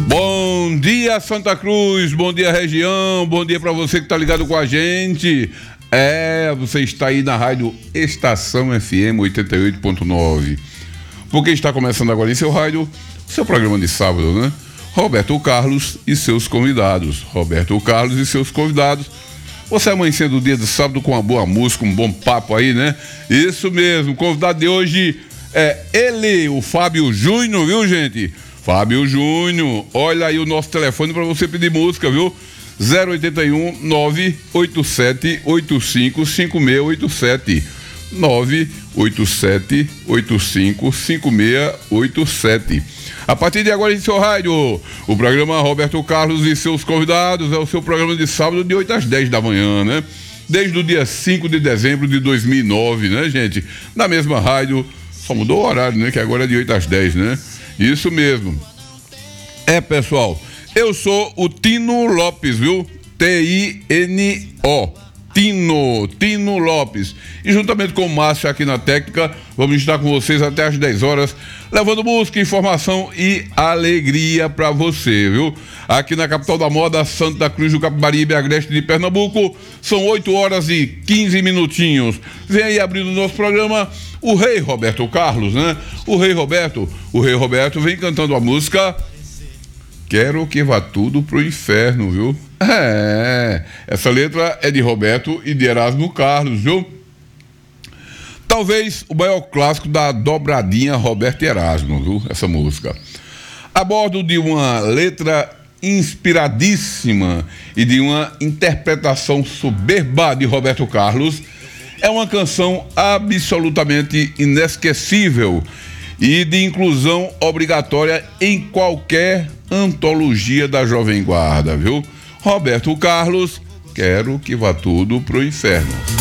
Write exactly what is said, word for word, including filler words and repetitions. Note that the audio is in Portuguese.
Bom dia, Santa Cruz, bom dia, região, bom dia para você que tá ligado com a gente. É, você está aí na rádio Estação F M oitenta e oito ponto nove. Porque está começando agora em seu rádio, seu programa de sábado, né? Roberto Carlos e seus convidados. Roberto Carlos e seus convidados. Você amanhecendo o dia de sábado com uma boa música, um bom papo aí, né? Isso mesmo, o convidado de hoje é ele, o Fábio Júnior, viu, gente? Fábio Júnior, olha aí o nosso telefone para você pedir música, viu? zero oito um, nove oito sete oito cinco cinco seis oito sete. nove oito sete oito cinco cinco seis oito sete. A partir de agora em seu rádio, o programa Roberto Carlos e seus convidados é o seu programa de sábado de oito às dez da manhã, né? Desde o dia cinco de dezembro de dois mil e nove, né, gente? Na mesma rádio, só mudou o horário, né? Que agora é de oito às dez, né? Isso mesmo. É, pessoal, eu sou o Tino Lopes, viu? T I N O. Tino, Tino Lopes. E juntamente com o Márcio aqui na técnica, vamos estar com vocês até às dez horas, levando música, informação e alegria pra você, viu? Aqui na capital da moda, Santa Cruz do Capibaribe, Agreste de Pernambuco, são oito horas e quinze minutinhos. Vem aí abrindo o nosso programa, o Rei Roberto Carlos, né? O Rei Roberto, o Rei Roberto vem cantando a música Quero que vá tudo pro inferno, viu? É, essa letra é de Roberto e de Erasmo Carlos, viu? Talvez o maior clássico da dobradinha Roberto e Erasmo, viu? Essa música. A bordo de uma letra inspiradíssima e de uma interpretação soberba de Roberto Carlos, é uma canção absolutamente inesquecível e de inclusão obrigatória em qualquer antologia da Jovem Guarda, viu? Roberto Carlos, Quero que vá tudo pro inferno.